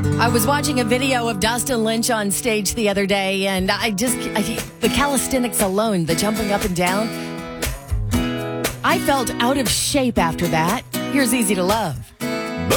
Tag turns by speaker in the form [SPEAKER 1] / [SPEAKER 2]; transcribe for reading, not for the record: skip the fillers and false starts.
[SPEAKER 1] I was watching a video of Dustin Lynch on stage the other day, and the calisthenics alone, the jumping up and down, I felt out of shape after that. Here's Easy to Love.